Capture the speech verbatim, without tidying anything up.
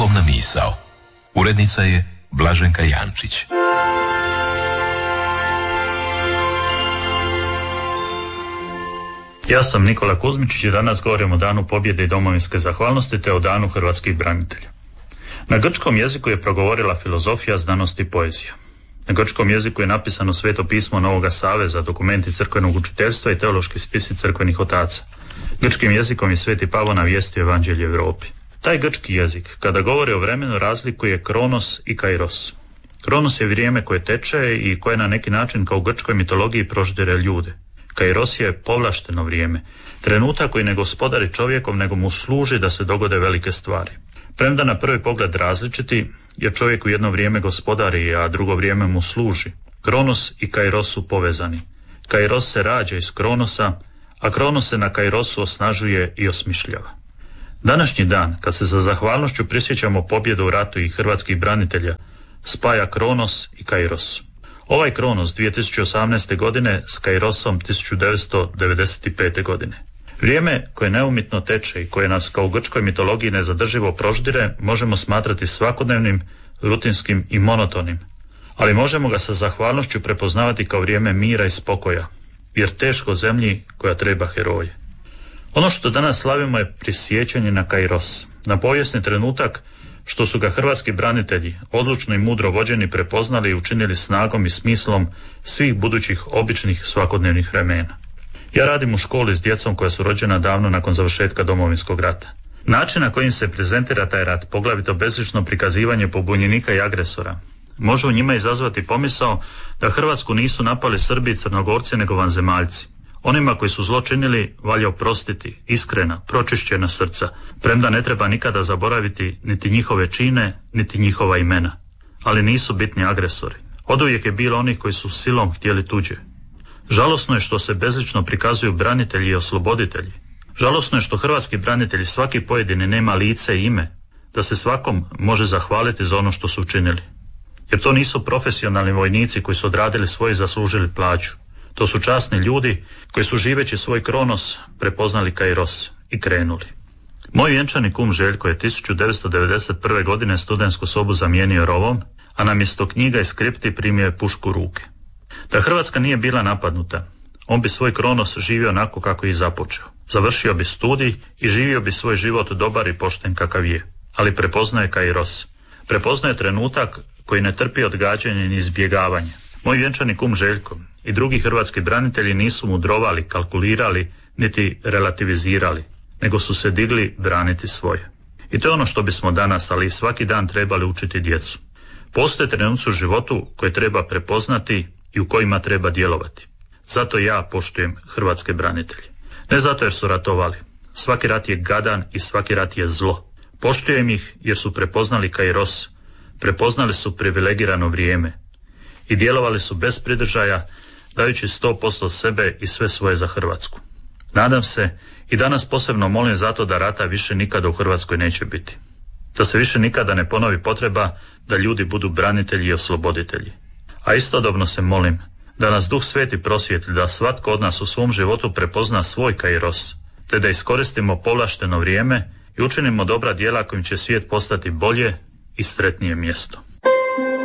Duhovna misao. Urednica je Blaženka Jančić. Ja sam Nikola Kuzmičić i danas govorim o Danu pobjede i domovinske zahvalnosti te o Danu hrvatskih branitelja. Na grčkom jeziku je progovorila filozofija, znanost i poezija. Na grčkom jeziku je napisano Sveto pismo Novoga Saveza, dokumenti crkvenog učiteljstva i teološki spisi crkvenih otaca. Grčkim jezikom je Sveti Pavao navijestio evanđelje Europi. Taj grčki jezik, kada govori o vremenu, razlikuje kronos i kairos. Kronos je vrijeme koje teče i koje na neki način kao u grčkoj mitologiji proždire ljude. Kairos je povlašteno vrijeme, trenutak koji ne gospodari čovjekom, nego mu služi da se dogode velike stvari. Premda na prvi pogled različiti, jer čovjek u jedno vrijeme gospodari, a drugo vrijeme mu služi. Kronos i kairos su povezani. Kairos se rađa iz kronosa, a kronos se na kairosu osnažuje i osmišljava. Današnji dan, kad se za zahvalnošću prisjećamo pobjedu u ratu i hrvatskih branitelja, spaja kronos i kairos. Ovaj kronos dvije tisuće osamnaeste. godine s kairosom tisuću devetsto devedeset pete. godine. Vrijeme koje neumitno teče i koje nas kao u grčkoj mitologiji nezadrživo proždire možemo smatrati svakodnevnim, rutinskim i monotonim, ali možemo ga sa zahvalnošću prepoznavati kao vrijeme mira i spokoja, jer teško zemlji koja treba heroje. Ono što danas slavimo je prisjećanje na kairos, na povijesni trenutak što su ga hrvatski branitelji, odlučno i mudro vođeni, prepoznali i učinili snagom i smislom svih budućih običnih svakodnevnih vremena. Ja radim u školi s djecom koja su rođena davno nakon završetka Domovinskog rata. Način na kojim se prezentira taj rat, poglavito bezlično prikazivanje pobunjenika i agresora, može u njima izazvati pomisao da Hrvatsku nisu napali Srbi i Crnogorci nego vanzemaljci. Onima koji su zlo činili valja oprostiti, iskrena, pročišćena srca, premda ne treba nikada zaboraviti niti njihove čine, niti njihova imena. Ali nisu bitni agresori. Oduvijek je bilo onih koji su silom htjeli tuđe. Žalosno je što se bezlično prikazuju branitelji i osloboditelji. Žalosno je što hrvatski branitelji svaki pojedini nema lice i ime, da se svakom može zahvaliti za ono što su učinili. Jer to nisu profesionalni vojnici koji su odradili svoje i zaslužili plaću. To su časni ljudi koji su živeći svoj kronos prepoznali kairos i krenuli. Moj vjenčani kum Željko je tisuću devetsto devedeset prve. godine studentsku sobu zamijenio rovom, a namjesto knjiga i skripti primio je pušku u ruke. Da Hrvatska nije bila napadnuta, on bi svoj kronos živio onako kako je i započeo. Završio bi studij i živio bi svoj život dobar i pošten kakav je. Ali prepoznaje kairos. Prepoznaje trenutak koji ne trpi odgađanje ni izbjegavanje. Moj vjenčani kum Željko i drugi hrvatski branitelji nisu mudrovali, kalkulirali, niti relativizirali, nego su se digli braniti svoje. I to je ono što bismo danas, ali i svaki dan trebali učiti djecu. Postoje trenuci u životu koje treba prepoznati i u kojima treba djelovati. Zato ja poštujem hrvatske branitelje. Ne zato jer su ratovali. Svaki rat je gadan i svaki rat je zlo. Poštujem ih jer su prepoznali kairos, prepoznali su privilegirano vrijeme i djelovali su bez pridržaja, dajući sto posto sebe i sve svoje za Hrvatsku. Nadam se i danas posebno molim zato da rata više nikada u Hrvatskoj neće biti. Da se više nikada ne ponovi potreba da ljudi budu branitelji i osloboditelji. A istodobno se molim da nas Duh Sveti prosvijetli, da svatko od nas u svom životu prepozna svoj kairos, te da iskoristimo povlašteno vrijeme i učinimo dobra djela kojim će svijet postati bolje i sretnije mjesto.